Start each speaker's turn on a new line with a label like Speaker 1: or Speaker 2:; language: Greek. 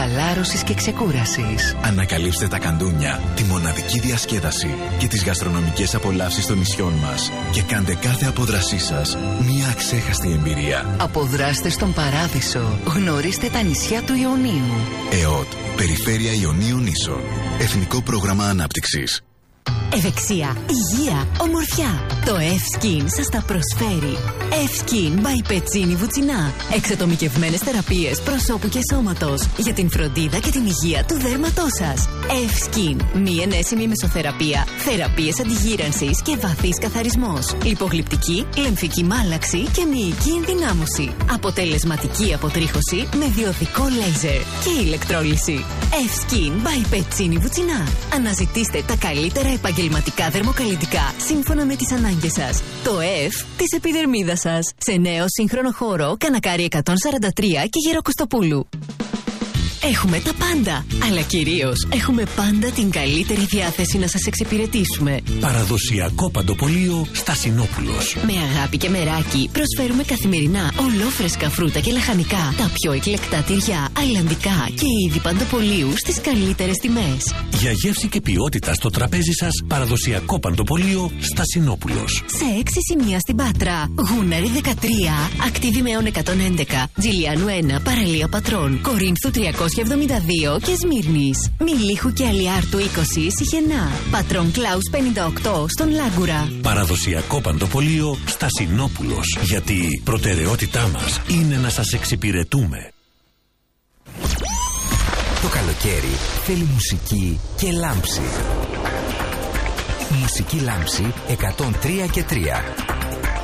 Speaker 1: χαλάρωσης και ξεκούρασης.
Speaker 2: Ανακαλύψτε τα καντούνια, τη μοναδική διασκέδαση και τις γαστρονομικές απολαύσεις των νησιών μας και κάντε κάθε απόδρασή σας μια αξέχαστη εμπειρία.
Speaker 1: Αποδράστε στον Παράδεισο. Γνωρίστε τα νησιά του Ιωνίου.
Speaker 2: ΕΟΤ, Περιφέρεια Ιωνίων Νήσων. Εθνικό Πρόγραμμα Ανάπτυξης.
Speaker 3: Ευεξία, υγεία, ομορφιά. Το F-Skin σας τα προσφέρει. F-Skin by Pezzini Βουτσινά. Εξατομικευμένες θεραπείες προσώπου και σώματος για την φροντίδα και την υγεία του δέρματός σας. F-Skin, μη ενέσιμη μεσοθεραπεία, θεραπείες αντιγύρανσης και βαθύς καθαρισμός. Λιπογλυπτική, λεμφική μάλαξη και μυϊκή ενδυνάμωση. Αποτελεσματική αποτρίχωση με διοδικό λέιζερ και ηλεκτρόλυση. F-Skin by Pezzini Βουτσινά. Αναζητήστε τα καλύτερα επαγγελματικά δερμοκαλλιτικά σύμφωνα με τις ανάγκες σας. Το F της επιδερμίδας σας. Σε νέο σύγχρονο χώρο, Κανακάρι 143 και Γεροκοστοπούλου. Έχουμε τα πάντα, αλλά κυρίως έχουμε πάντα την καλύτερη διάθεση να σας εξυπηρετήσουμε.
Speaker 4: Παραδοσιακό παντοπωλείο Στασινόπουλος.
Speaker 3: Με αγάπη και μεράκι προσφέρουμε καθημερινά ολόφρεσκα φρούτα και λαχανικά, τα πιο εκλεκτά τυριά, αιλαντικά και είδη παντοπωλείου στις καλύτερες τιμές.
Speaker 4: Για γεύση και ποιότητα στο τραπέζι σας, παραδοσιακό παντοπωλείο Στασινόπουλος.
Speaker 3: Σε 6 σημεία στην Πάτρα, Γούναρη 13, Ακτίβη 111, Τζιλιάνου 1, Παραλία Πατρών, Κορίνθου 372 και Σμύρνης. Μιλίχου και Αλιάρτου 20, Σιχενά. Πατρών Κλάους 58 στον Λάγκουρα.
Speaker 4: Παραδοσιακό παντοπωλείο Στασινόπουλος. Γιατί η προτεραιότητά μας είναι να σας εξυπηρετούμε.
Speaker 5: Το καλοκαίρι θέλει μουσική και λάμψη. Μουσική λάμψη 103 και 3.